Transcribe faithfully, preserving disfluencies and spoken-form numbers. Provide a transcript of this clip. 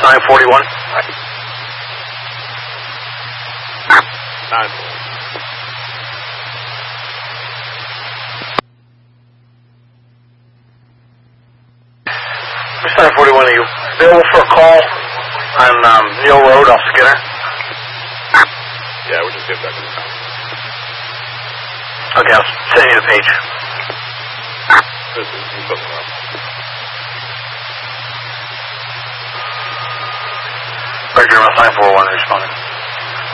nine forty-one. nine. Miss nine forty-one, are you available for a call on um, Neil Road off Skinner? Yeah, we're just getting back to the town. Okay, I'll send you the page. This is something else. Roger, nine four one responding.